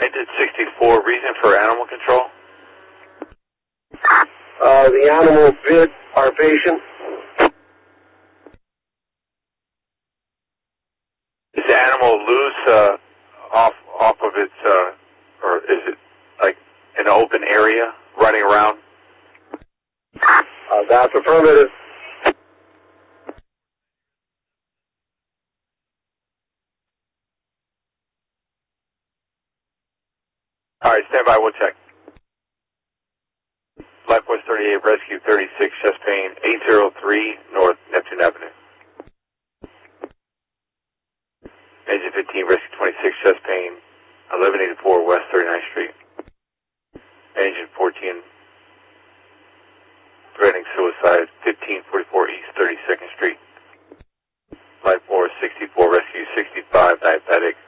I did 64. Reason for animal control? The animal bit our patient. Is the animal loose off of its, or is it like an open area running around? That's affirmative. All right, stand by. We'll check. LifeWest 38, Rescue 36, chest pain, 803 North Neptune Avenue. Engine 15, Rescue 26, chest pain, 1184 West 39th Street. Engine 14, threatening suicide, 1544 East 32nd Street. Life 464, Rescue 65, diabetic,